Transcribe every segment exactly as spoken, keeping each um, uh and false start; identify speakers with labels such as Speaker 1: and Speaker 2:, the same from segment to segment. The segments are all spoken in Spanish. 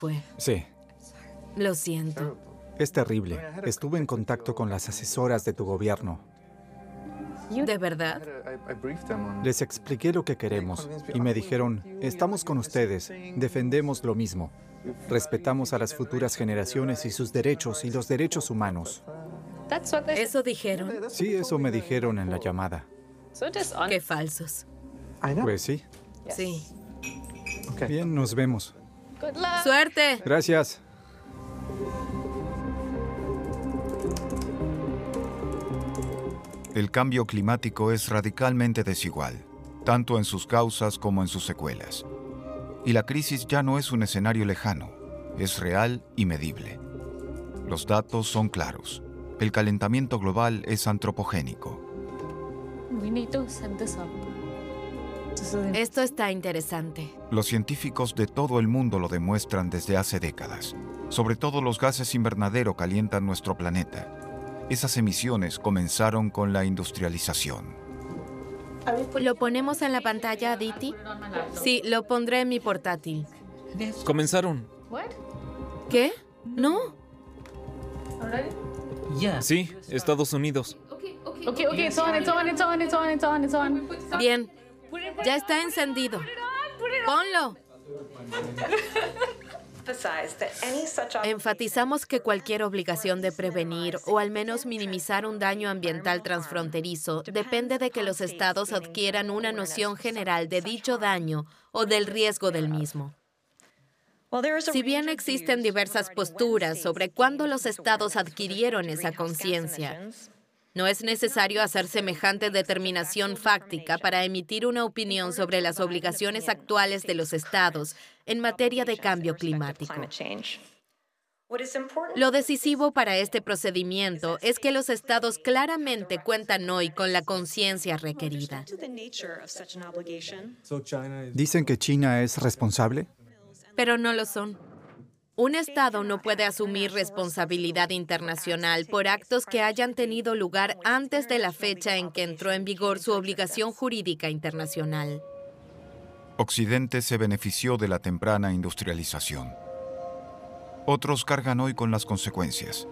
Speaker 1: fue.
Speaker 2: Sí.
Speaker 1: Lo siento.
Speaker 2: Es terrible. Estuve en contacto con las asesoras de tu gobierno.
Speaker 1: ¿De verdad?
Speaker 2: Les expliqué lo que queremos y me dijeron, estamos con ustedes, defendemos lo mismo. Respetamos a las futuras generaciones y sus derechos y los derechos humanos.
Speaker 1: ¿Eso dijeron?
Speaker 2: Sí, eso me dijeron en la llamada.
Speaker 1: Qué falsos.
Speaker 2: Pues sí.
Speaker 1: Sí.
Speaker 2: Bien, nos vemos.
Speaker 1: ¡Suerte!
Speaker 2: Gracias.
Speaker 3: El cambio climático es radicalmente desigual, tanto en sus causas como en sus secuelas. Y la crisis ya no es un escenario lejano, es real y medible. Los datos son claros. El calentamiento global es antropogénico.
Speaker 1: Esto está interesante.
Speaker 3: Los científicos de todo el mundo lo demuestran desde hace décadas. Sobre todo los gases invernadero calientan nuestro planeta. Esas emisiones comenzaron con la industrialización.
Speaker 1: ¿Lo ponemos en la pantalla, Aditi? Sí, lo pondré en mi portátil.
Speaker 4: Comenzaron.
Speaker 1: ¿Qué? ¿No?
Speaker 4: Sí, Estados Unidos.
Speaker 1: Bien. Ya está encendido. Ponlo. Enfatizamos que cualquier obligación de prevenir o al menos minimizar un daño ambiental transfronterizo depende de que los estados adquieran una noción general de dicho daño o del riesgo del mismo. Si bien existen diversas posturas sobre cuándo los estados adquirieron esa conciencia, no es necesario hacer semejante determinación fáctica para emitir una opinión sobre las obligaciones actuales de los estados en materia de cambio climático. Lo decisivo para este procedimiento es que los estados claramente cuentan hoy con la conciencia requerida.
Speaker 2: ¿Dicen que China es responsable?
Speaker 1: Pero no lo son. Un Estado no puede asumir responsabilidad internacional por actos que hayan tenido lugar antes de la fecha en que entró en vigor su obligación jurídica internacional.
Speaker 3: Occidente se benefició de la temprana industrialización. Otros cargan hoy con las consecuencias.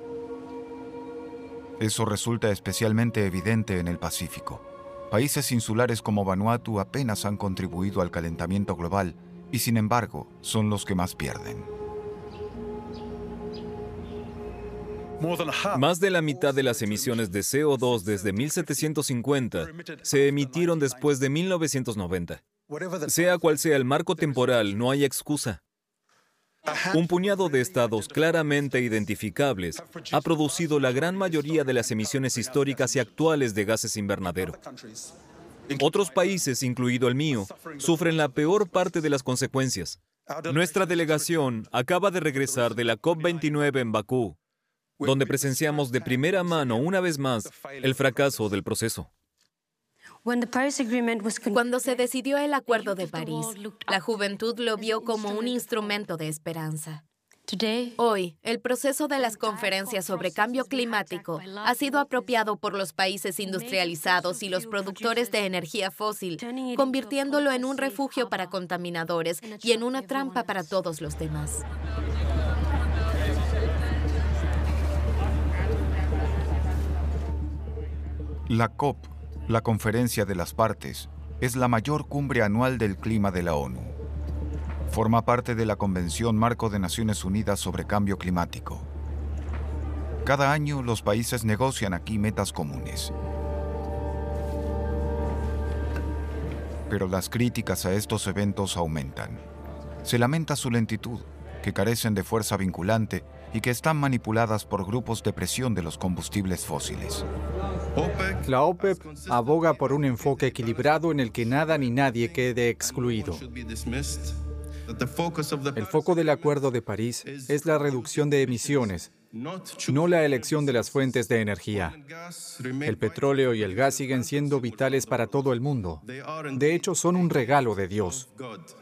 Speaker 3: Eso resulta especialmente evidente en el Pacífico. Países insulares como Vanuatu apenas han contribuido al calentamiento global y, sin embargo, son los que más pierden.
Speaker 4: Más de la mitad de las emisiones de C O dos desde mil setecientos cincuenta se emitieron después de mil novecientos noventa. Sea cual sea el marco temporal, no hay excusa. Un puñado de estados claramente identificables ha producido la gran mayoría de las emisiones históricas y actuales de gases invernadero. Otros países, incluido el mío, sufren la peor parte de las consecuencias. Nuestra delegación acaba de regresar de la COP veintinueve en Bakú, donde presenciamos de primera mano, una vez más, el fracaso del proceso.
Speaker 1: Cuando se decidió el Acuerdo de París, la juventud lo vio como un instrumento de esperanza. Hoy, el proceso de las conferencias sobre cambio climático ha sido apropiado por los países industrializados y los productores de energía fósil, convirtiéndolo en un refugio para contaminadores y en una trampa para todos los demás.
Speaker 3: La COP, la Conferencia de las Partes, es la mayor cumbre anual del clima de la ONU. Forma parte de la Convención Marco de Naciones Unidas sobre Cambio Climático. Cada año los países negocian aquí metas comunes. Pero las críticas a estos eventos aumentan. Se lamenta su lentitud, que carecen de fuerza vinculante y que están manipuladas por grupos de presión de los combustibles fósiles.
Speaker 2: La OPEP aboga por un enfoque equilibrado en el que nada ni nadie quede excluido. El foco del Acuerdo de París es la reducción de emisiones, no la elección de las fuentes de energía. El petróleo y el gas siguen siendo vitales para todo el mundo. De hecho, son un regalo de Dios.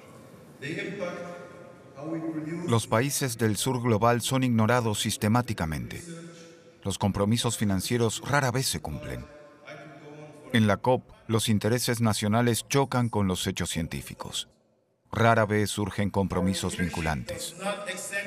Speaker 3: Los países del sur global son ignorados sistemáticamente. Los compromisos financieros rara vez se cumplen. En la COP, los intereses nacionales chocan con los hechos científicos. Rara vez surgen compromisos vinculantes.